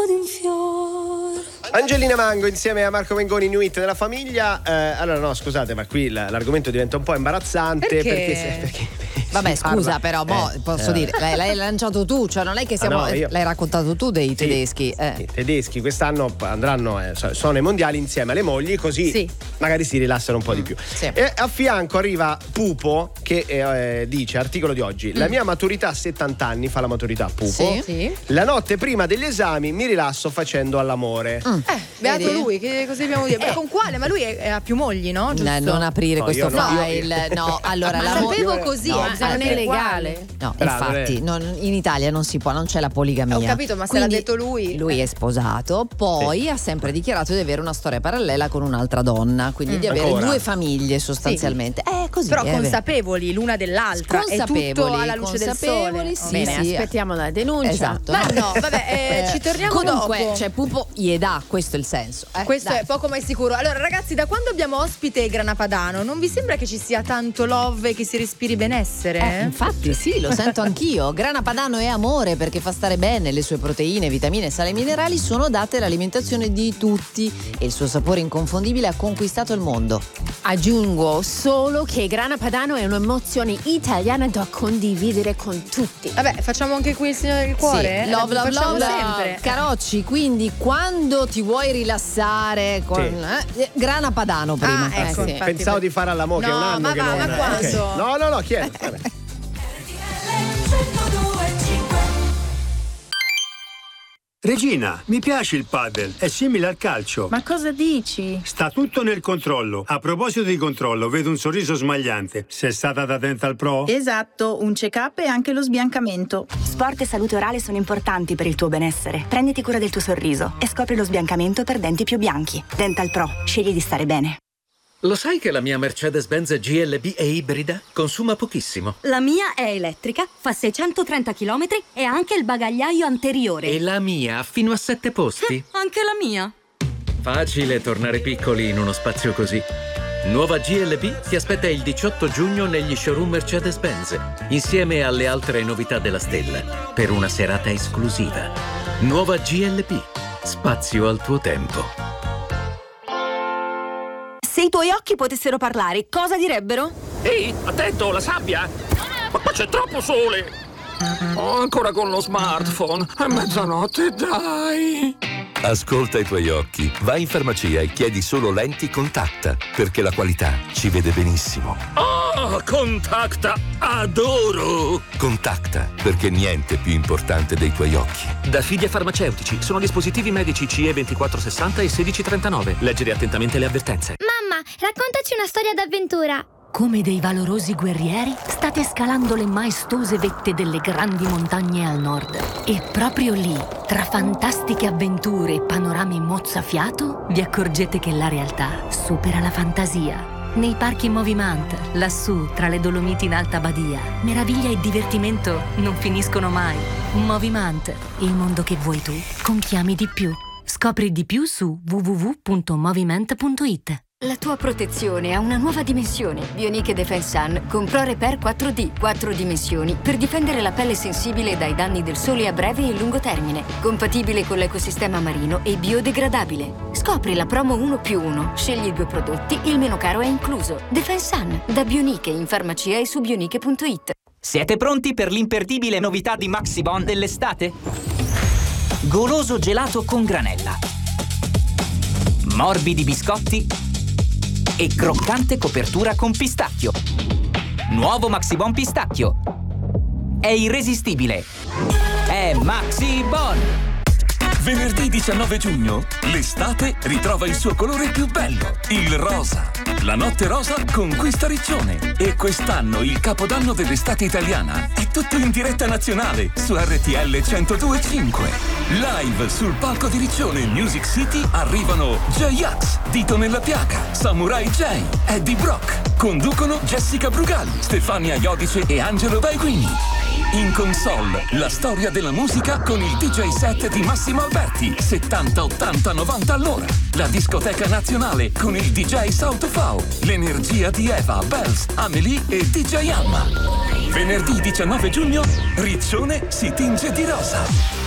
schiaffo di un fiore. Angelina Mango insieme a Marco Mengoni, New Hit della famiglia. Allora no, scusate, ma qui l'argomento diventa un po' imbarazzante. Perché vabbè, scusa, però posso dire, l'hai lanciato tu, cioè non è che siamo l'hai raccontato tu dei tedeschi. I tedeschi quest'anno andranno, sono ai mondiali insieme alle mogli, così magari si rilassano un po' di più. E a fianco arriva Pupo che dice, articolo di oggi, la mia maturità a 70 anni, fa la maturità Pupo. Sì. La notte prima degli esami mi rilasso facendo all'amore. Beato lui, che cosa dobbiamo dire? Con quale? Ma lui ha più mogli, no? Giusto? Non aprire questo file. No, allora ma sapevo così, non è legale. No, infatti, in Italia non si può, non c'è la poligamia. Ho capito, ma se l'ha detto lui. Lui è sposato, poi ha sempre dichiarato di avere una storia parallela con un'altra donna, quindi di avere due famiglie sostanzialmente. Così. Però consapevoli l'una dell'altra, è tutto alla luce del sole. Bene, aspettiamo la denuncia. Esatto. Ma no, vabbè, ci torniamo comunque, dopo. Cioè Pupo gli dà, questo è il senso. Questo è poco ma è sicuro. Allora ragazzi, da quando abbiamo ospite Grana Padano, non vi sembra che ci sia tanto love e che si respiri benessere? Infatti sì, lo sento anch'io. Grana Padano è amore perché fa stare bene, le sue proteine, vitamine, sali minerali sono date all'alimentazione di tutti e il suo sapore inconfondibile ha conquistato il mondo. Aggiungo solo che Grana Padano è un'emozione italiana da condividere con tutti. Vabbè, facciamo anche qui il signore del cuore? Sì. Love, love, love, sempre. Carocci, quindi quando ti vuoi rilassare con Grana Padano prima. Ecco, pensavo di fare all'amore, che è un anno ma che non. Ma quando? Okay. No, chiedo. Vabbè. Regina, mi piace il padel, è simile al calcio. Ma cosa dici? Sta tutto nel controllo. A proposito di controllo, vedo un sorriso smagliante. Sei stata da Dental Pro? Esatto, un check-up e anche lo sbiancamento. Sport e salute orale sono importanti per il tuo benessere. Prenditi cura del tuo sorriso e scopri lo sbiancamento per denti più bianchi. Dental Pro, scegli di stare bene. Lo sai che la mia Mercedes-Benz GLB è ibrida? Consuma pochissimo. La mia è elettrica, fa 630 km e ha anche il bagagliaio anteriore. E la mia ha fino a 7 posti. Anche la mia. Facile tornare piccoli in uno spazio così. Nuova GLB ti aspetta il 18 giugno negli showroom Mercedes-Benz, insieme alle altre novità della stella, per una serata esclusiva. Nuova GLB. Spazio al tuo tempo. Se i tuoi occhi potessero parlare, cosa direbbero? Ehi, attento, la sabbia! Ma qua c'è troppo sole! Oh, ancora con lo smartphone! È mezzanotte, dai! Ascolta i tuoi occhi. Vai in farmacia e chiedi solo lenti Contacta, perché la qualità ci vede benissimo. Oh, Contacta! Adoro! Contacta, perché niente è più importante dei tuoi occhi. Da Fidia Farmaceutici. Sono dispositivi medici CE 2460 e 1639. Leggere attentamente le avvertenze. Mamma, raccontaci una storia d'avventura. Come dei valorosi guerrieri, state scalando le maestose vette delle grandi montagne al nord. E proprio lì, tra fantastiche avventure e panorami mozzafiato, vi accorgete che la realtà supera la fantasia. Nei parchi Movimant, lassù, tra le Dolomiti in Alta Badia, meraviglia e divertimento non finiscono mai. Movimant, il mondo che vuoi tu, con chiami di più. Scopri di più su www.moviment.it. La tua protezione ha una nuova dimensione. Bionic Defense Sun con Pro Repair 4D, 4 dimensioni per difendere la pelle sensibile dai danni del sole a breve e lungo termine. Compatibile con l'ecosistema marino e biodegradabile. Scopri la promo 1+1. Scegli 2 prodotti, il meno caro è incluso. Defense Sun, da Bionic in farmacia e su bionic.it. Siete pronti per l'imperdibile novità di Maxibon dell'estate? Goloso gelato con granella, morbidi biscotti e croccante copertura con pistacchio. Nuovo Maxibon pistacchio. È irresistibile. È Maxibon. Venerdì 19 giugno, l'estate ritrova il suo colore più bello, il rosa. La notte rosa conquista Riccione e quest'anno il capodanno dell'estate italiana è tutto in diretta nazionale su RTL 102.5. Live sul palco di Riccione Music City arrivano J-Ax, Dito nella Piaga, Samurai J, Eddie Brock. Conducono Jessica Brugal, Stefania Iodice e Angelo Baiguini. In console, la storia della musica con il DJ set di Massimo Alberti, 70, 80, 90 all'ora. La discoteca nazionale con il DJ Sautofao. L'energia di Eva, Bells, Amelie e DJ Alma. Venerdì 19 giugno, Riccione si tinge di rosa.